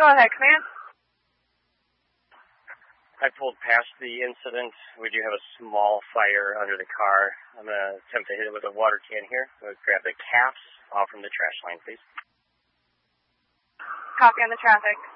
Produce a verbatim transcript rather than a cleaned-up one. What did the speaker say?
Go ahead, command. I pulled past the incident. We do have a small fire under the car. I'm going to attempt to hit it with a water can here. I'm going to grab the caps off from the trash line, please. Copy on the traffic.